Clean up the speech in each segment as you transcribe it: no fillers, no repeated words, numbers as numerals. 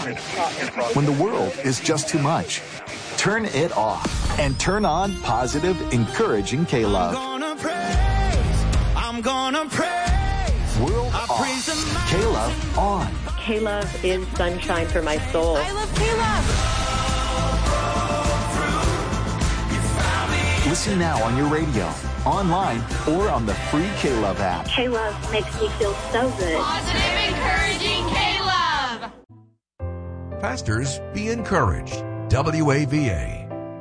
When the world is just too much, turn it off and turn on positive, encouraging K-Love. I'm gonna praise. World off. K-Love on. K-Love is sunshine for my soul. I love K-Love. Listen now on your radio, online, or on the free K-Love app. K-Love makes me feel so good. Positive, encouraging K-Love. Pastors, be encouraged. WAVA.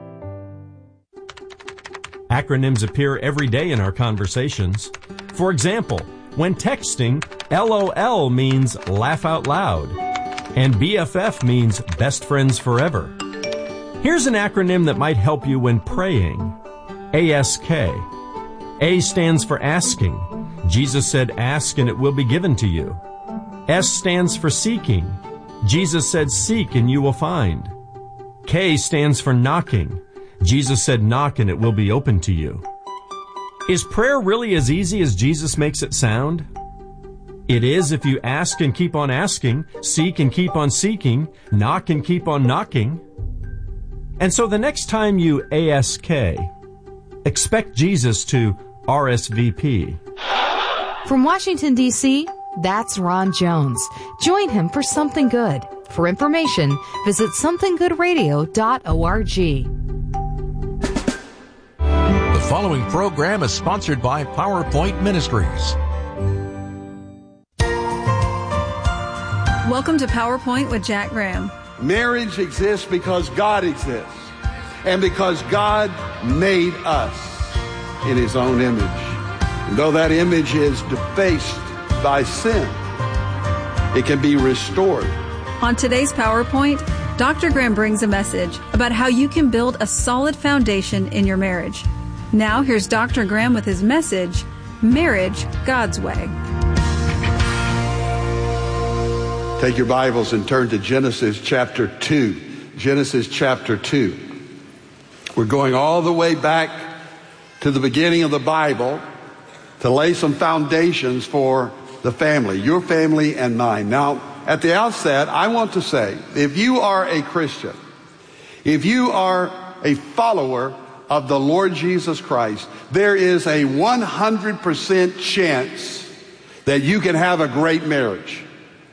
Acronyms appear every day in our conversations. For example, when texting, LOL means laugh out loud, and BFF means best friends forever. Here's an acronym that might help you when praying. ASK. A stands for asking. Jesus said, ask and it will be given to you. S stands for seeking. Jesus said, seek and you will find. K stands for knocking. Jesus said, knock and it will be open to you. Is prayer really as easy as Jesus makes it sound? It is if you ask and keep on asking, seek and keep on seeking, knock and keep on knocking. And so the next time you ASK, expect Jesus to RSVP. From Washington, D.C., that's Ron Jones. Join him for Something Good. For information, visit somethinggoodradio.org. The following program is sponsored by PowerPoint Ministries. Welcome to PowerPoint with Jack Graham. Marriage exists because God exists, and because God made us in His own image. And though that image is defaced by sin, it can be restored. On today's PowerPoint, Dr. Graham brings a message about how you can build a solid foundation in your marriage. Now here's Dr. Graham with his message, Marriage God's Way. Take your Bibles and turn to Genesis chapter 2. Genesis chapter 2. We're going all the way back to the beginning of the Bible to lay some foundations for the family, your family and mine. Now, at the outset, I want to say, if you are a Christian, if you are a follower of the Lord Jesus Christ, there is a 100% chance that you can have a great marriage.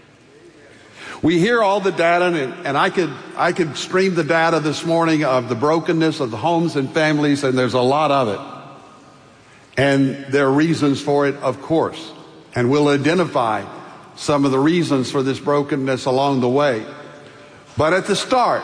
We hear all the data, and I could stream the data this morning of the brokenness of the homes and families, and there's a lot of it. And there are reasons for it, of course. And we'll identify some of the reasons for this brokenness along the way. But at the start,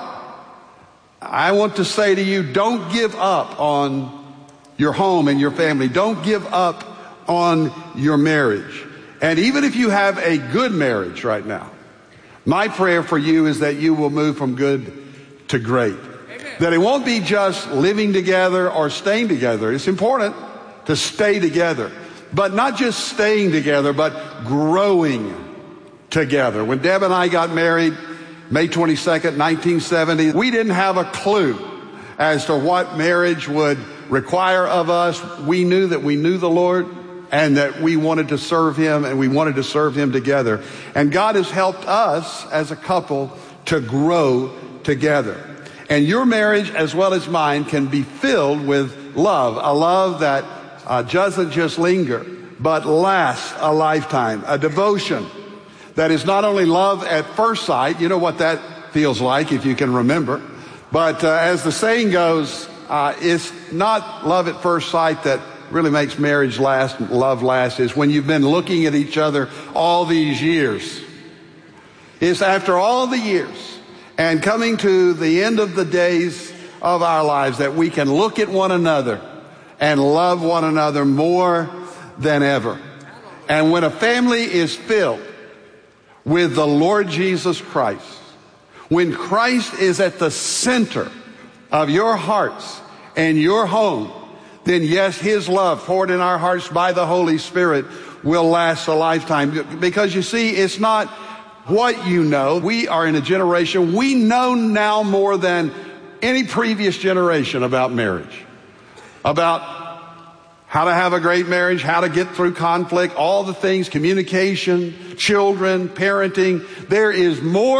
I want to say to you, don't give up on your home and your family. Don't give up on your marriage. And even if you have a good marriage right now, my prayer for you is that you will move from good to great. Amen. That it won't be just living together or staying together. It's important to stay together, but not just staying together, but growing together. When Deb and I got married, May 22nd, 1970, we didn't have a clue as to what marriage would require of us. We knew that we knew the Lord and that we wanted to serve Him, and we wanted to serve Him together. And God has helped us as a couple to grow together. And your marriage, as well as mine, can be filled with love, a love that doesn't just linger, but lasts a lifetime, a devotion that is not only love at first sight. You know what that feels like, if you can remember. But as the saying goes, it's not love at first sight that really makes marriage last, love last. Is when you've been looking at each other all these years. It's after all the years and coming to the end of the days of our lives that we can look at one another and love one another more than ever. And when a family is filled with the Lord Jesus Christ, when Christ is at the center of your hearts and your home, then yes, His love poured in our hearts by the Holy Spirit will last a lifetime. Because you see, it's not what you know. We are in a generation, we know now more than any previous generation about marriage, about how to have a great marriage, how to get through conflict, all the things, communication, children, parenting. There is more